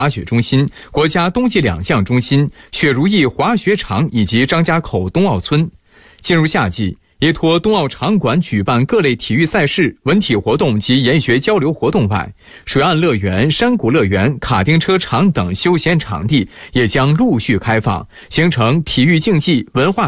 滑雪中心、国家冬季两项中心、雪如意滑雪场以及张家口冬奥村。进入夏季，依托冬奥场馆举办各类体育赛事、文体活动及研学交流活动外，水岸乐园、山谷乐园、卡丁车场等休闲场地也将陆续开放，形成体育竞技、文化